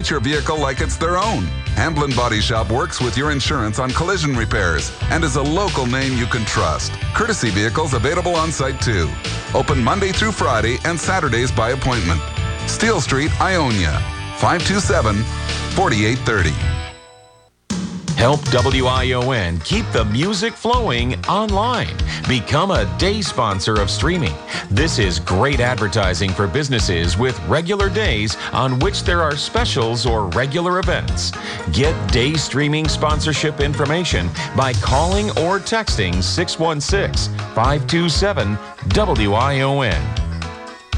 treat your vehicle like it's their own. Hamblin Body Shop works with your insurance on collision repairs and is a local name you can trust. Courtesy vehicles available on site too. Open Monday through Friday and Saturdays by appointment. Steel Street, Ionia, 527-4830. Help WION keep the music flowing online. Become a day sponsor of streaming. This is great advertising for businesses with regular days on which there are specials or regular events. Get day streaming sponsorship information by calling or texting 616-527-WION.